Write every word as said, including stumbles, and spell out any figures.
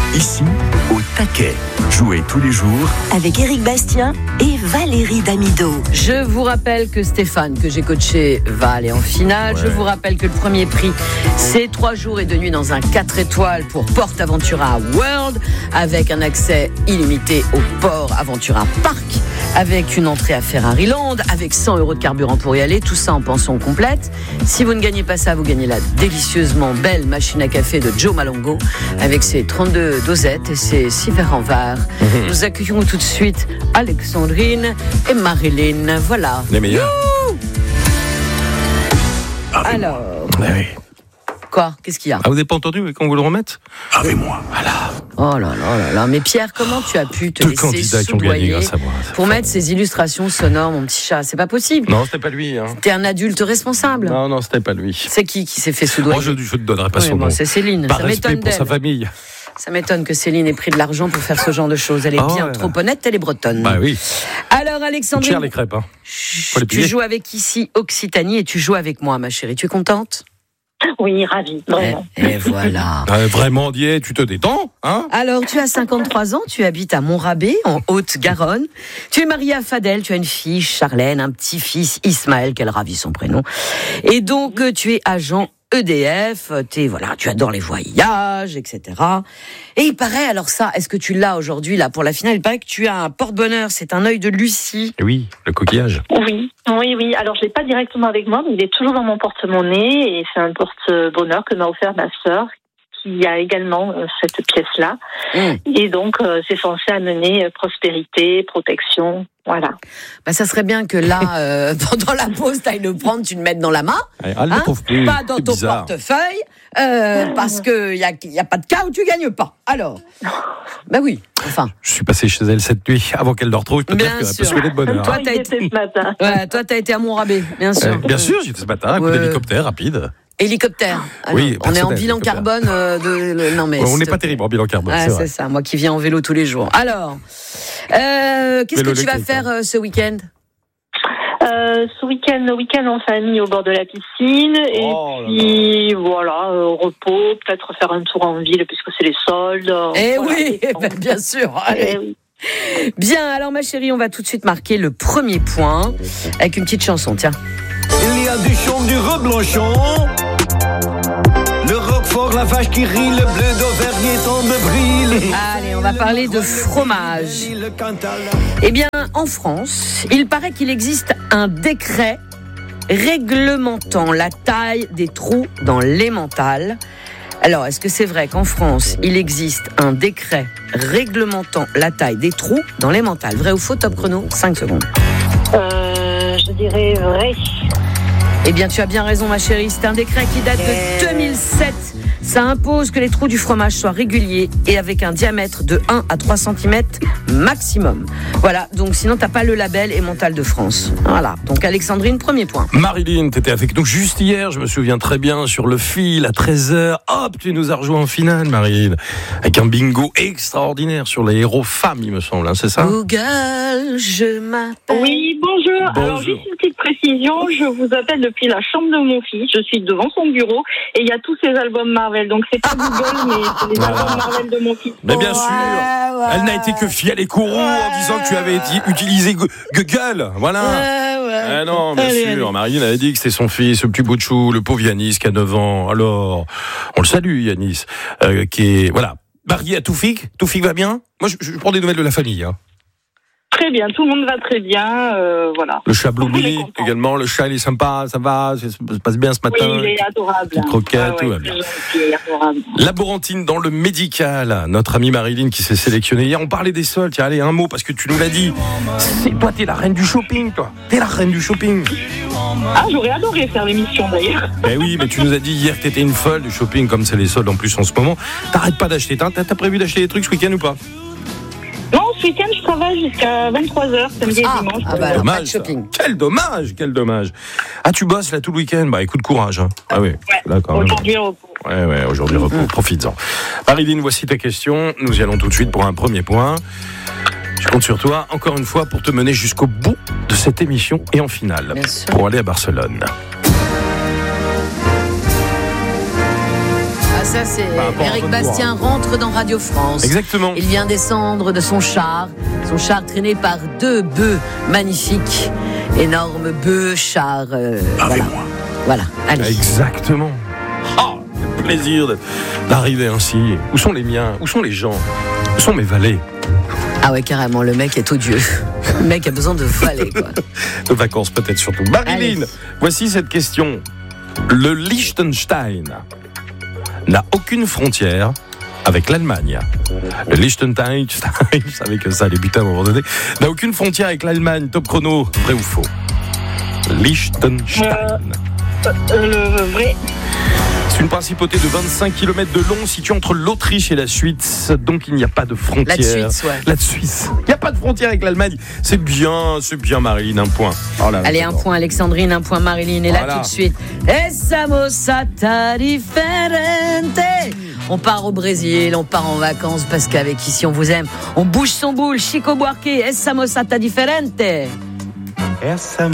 Ici, au taquet. Jouez tous les jours avec Éric Bastien et Valérie Damido. Je vous rappelle que Stéphane, que j'ai coaché, va aller en finale. Ouais. Je vous rappelle que le premier prix, c'est trois jours et deux nuits dans un quatre étoiles pour Port Aventura World, avec un accès illimité au Port Aventura Park, avec une entrée à Ferrari Land, avec cent euros de carburant pour y aller, tout ça en pension complète. Si vous ne gagnez pas ça, vous gagnez la délicieusement belle machine à café de Joe Malongo, avec ses trente-deux dosettes et ses six verres en verre. Mmh. Nous accueillons tout de suite Alexandrine et Marilyn. Voilà. Les meilleurs. Alors. Ah oui. Quoi ? Qu'est-ce qu'il y a ? Ah, vous n'avez pas entendu qu'on vous le remette ? Avec moi. Voilà. Oh là là là là. Mais Pierre, comment tu as pu te Deux laisser candidats qui ont gagné soudoyer grâce à moi. pour mettre ces illustrations sonores, mon petit chat ? C'est pas possible. Non, c'était pas lui. Hein. T'es un adulte responsable. Non, non, c'était pas lui. C'est qui qui s'est fait soudoyer ? Oh, je ne te donnerai pas oui, son bon, nom. C'est Céline. Par Ça respect m'étonne pour d'elle. sa famille. Ça m'étonne que Céline ait pris de l'argent pour faire ce genre de choses. Elle est oh, bien ouais, trop là. honnête, elle est bretonne. Bah oui. Alors Alexandrine, cher les crêpes. Hein. Chut, tu joues avec ici Occitanie et tu joues avec moi, ma chérie. Tu es contente ? Oui, ravie, vraiment. Et, et voilà. Euh, vraiment, Dieu, tu te détends, hein ? Alors, tu as cinquante-trois ans, tu habites à Montrabé, en Haute-Garonne. Tu es mariée à Fadel, tu as une fille, Charlène, un petit-fils, Ismaël, qu'elle ravit son prénom. Et donc, tu es agent E D F, t'es, voilà, tu adores les voyages, et cetera. Et il paraît, alors ça, est-ce que tu l'as aujourd'hui, là, pour la finale ? Il paraît que tu as un porte-bonheur, c'est un œil de Lucie. Oui, le coquillage. Oui, oui, oui. Alors, je l'ai pas directement avec moi, mais il est toujours dans mon porte-monnaie et c'est un porte-bonheur que m'a offert ma sœur, qui a également euh, cette pièce-là. Mmh. Et donc, euh, c'est censé amener euh, prospérité, protection, voilà. Bah, ça serait bien que là, euh, pendant la pause, t'ailles le prendre, tu le mettes dans la main. Elle ne hein, trouve plus. pas dans c'est ton bizarre. portefeuille, euh, parce qu'il n'y a, y a pas de cas où tu gagnes pas. Alors, bah oui, enfin. Je suis passé chez elle cette nuit, avant qu'elle le retrouve, peut-être Bien qu'elle va sûr. pas souhaiter de bonheur. Toi, Hein. t'as été... ce matin. Ouais, toi, t'as été à Montrabé, bien sûr. Euh, bien sûr, j'étais ce matin, un coup Ouais. d'hélicoptère rapide. Hélicoptère. Alors, Oui, on est en personnel, bilan hélicoptère. carbone euh, de. Le... Non mais. On n'est pas terrible en bilan carbone, Ah, c'est c'est vrai. ça. Moi qui viens en vélo tous les jours. Alors, euh, qu'est-ce Vélo que tu vas électrique, faire euh, ce week-end ? Euh, ce week-end, le week-end en famille au bord de la piscine. Et Oh là puis, voilà, euh, repos, peut-être faire un tour en ville puisque c'est les soldes. Eh voilà, oui, et ben, bien sûr. Allez. Eh oui. Bien, alors ma chérie, on va tout de suite marquer le premier point avec une petite chanson, tiens. Il y a du chaume, du reblanchon, le roquefort, la vache qui rit, le bleu d'Auvergne tombe brille. Allez, on va parler de fromage. Eh bien, en France, il paraît qu'il existe un décret réglementant la taille des trous dans l'emmental. Alors, est-ce que c'est vrai qu'en France, il existe un décret réglementant la taille des trous dans l'emmental ? Vrai ou faux, top chrono, cinq secondes. Euh, je dirais vrai. Eh bien, tu as bien raison, ma chérie. C'est un décret qui date de deux mille sept. Ça impose que les trous du fromage soient réguliers et avec un diamètre de un à trois centimètres maximum. Voilà, donc sinon, t'as pas le label Emmental de France. Voilà, donc Alexandrine, premier point. Marilyn, tu étais avec nous juste hier, je me souviens très bien, sur le fil à treize heures. Hop, tu nous as rejoint en finale, Marilyn. Avec un bingo extraordinaire sur les héros femmes, il me semble, hein, c'est ça ? Google, je m'appelle... Oui, bonjour. Bonjour. Alors, juste une petite précision. Je vous appelle depuis la chambre de mon fils. Je suis devant son bureau et il y a tous ses albums Marvel. Donc, c'est pas Google, mais c'est les Voilà. albums Marvel de mon fils. Mais bien sûr, Ouais, ouais. elle n'a été que fiel et courroux en disant que tu avais été- utilisé Gu- Google. Voilà. Ouais, ouais. Ah non, bien Allez, sûr. allez. Marilyn avait dit que c'était son fils, le petit bout de chou, le pauvre Yanis qui a neuf ans. Alors, on le salue, Yanis, euh, qui est, voilà, marié à Toufik. Toufik va bien ? Moi, je, je prends des nouvelles de la famille. Hein. Très bien. Tout le monde va très bien. Euh, voilà. Le chat Tout le monde est Bloubi content. également. Le chat, il est sympa, ça va, ça se passe bien ce Oui, matin. il est adorable. Petite croquette, Ah ouais, tout va c'est bien. gentil, adorable. Laborantine dans le médical, notre amie Marilyn qui s'est sélectionnée hier. On parlait des soldes, tiens, allez, un mot, parce que tu nous l'as dit. C'est toi, t'es la reine du shopping, toi. T'es la reine du shopping. Ah, j'aurais adoré faire l'émission d'ailleurs. Ben oui, mais tu nous as dit hier que t'étais une folle du shopping, comme c'est les soldes en plus en ce moment. T'arrêtes pas d'acheter. T'as, t'as prévu d'acheter des trucs ce week-end ou pas ? Non, ce week-end, je travaille jusqu'à vingt-trois heures, samedi Ah, et dimanche. ah bah alors, Dommage, pas de shopping. ça. Quel dommage, quel dommage. Ah, tu bosses là tout le week-end ? Bah écoute, courage. Hein. Ah oui, Ouais. là quand même. Aujourd'hui, repos. Ouais, ouais, aujourd'hui, repos, profites-en. Marilyn, voici ta question. Nous y allons tout de suite pour un premier point. Je compte sur toi, encore une fois, pour te mener jusqu'au bout de cette émission et en finale, Bien sûr. pour aller à Barcelone. Ah, ça, c'est Par rapport à Éric votre Bastien rentre dans Radio France. Exactement. Il vient descendre de son char, son char traîné par deux bœufs magnifiques, énormes bœufs, chars. Euh, voilà. Voilà, allez. Exactement. Ah, quel plaisir de- d'arriver ainsi. Où sont les miens? Où sont les gens? Où sont mes valets? Ah ouais, carrément, le mec est odieux. Le mec a besoin de valets, quoi. De vacances peut-être surtout. Marilyn, Allez. voici cette question. Le Liechtenstein n'a aucune frontière avec l'Allemagne. Le Liechtenstein, vous savez que ça a débuté à un moment donné, n'a aucune frontière avec l'Allemagne. Top chrono, vrai ou faux? Liechtenstein. Euh, le vrai. C'est une principauté de vingt-cinq kilomètres de long située entre l'Autriche et la Suisse. Donc il n'y a pas de frontière. La Suisse, ouais. La Suisse. Il n'y a pas de frontière avec l'Allemagne. C'est bien, c'est bien Marilyn, un point. Oh là, Allez, un point Alexandrine, un point Marilyn. Et là, Voilà. tout de suite, Essa mossa differente. On part au Brésil, on part en vacances parce qu'avec ici on vous aime. On bouge son boule, Chico Buarque, Essa mossa differente.